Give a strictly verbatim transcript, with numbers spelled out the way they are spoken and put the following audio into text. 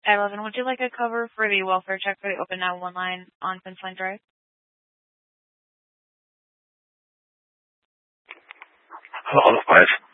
eleven, would you like a cover for the welfare check for the open nine one one line on Fenceline Drive? Hello, five.